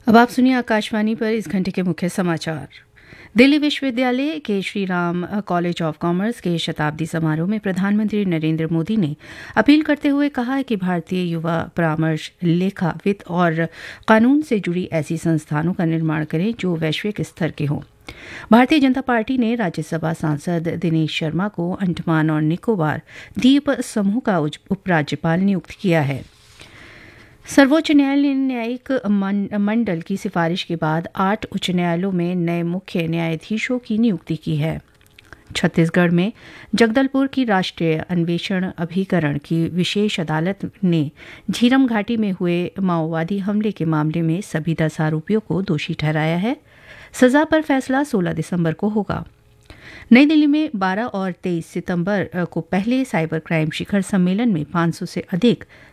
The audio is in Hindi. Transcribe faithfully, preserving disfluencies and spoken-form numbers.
अब आप सुनिए आकाशवाणी पर इस घंटे के मुख्य समाचार। दिल्ली विश्वविद्यालय के Shri Ram college of commerce के शताब्दी समारोह में प्रधानमंत्री नरेंद्र मोदी ने अपील करते हुए कहा है कि भारतीय युवा परामर्श, लेखा, वित्त और कानून से जुड़ी ऐसी संस्थानों का निर्माण करें जो वैश्विक स्तर के हों। भारतीय जनता पार्टी ने राज्यसभा सांसद दिनेश शर्मा को अंडमान और निकोबार द्वीप समूह का उपराज्यपाल नियुक्त किया है। सर्वोच्च न्यायालय ने न्यायिक मंडल की सिफारिश के बाद आठ उच्च न्यायालयों में नए मुख्य न्यायाधीशों की नियुक्ति की है। छत्तीसगढ़ में जगदलपुर की राष्ट्रीय अन्वेषण अभिकरण की विशेष अदालत ने झीरम घाटी में हुए माओवादी हमले के मामले में सभी दस आरोपियों को दोषी ठहराया है। सजा पर फैसला सोलह दिसंबर को होगा। नई दिल्ली में बारह और तेईस सितंबर को पहले साइबर क्राइम शिखर सम्मेलन में पांच सौ से अधिक